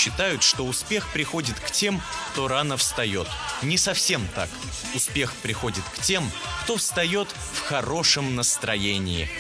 считают, что успех приходит к тем, кто рано встает. Не совсем так. Успех приходит к тем, кто встает в хорошем настроении.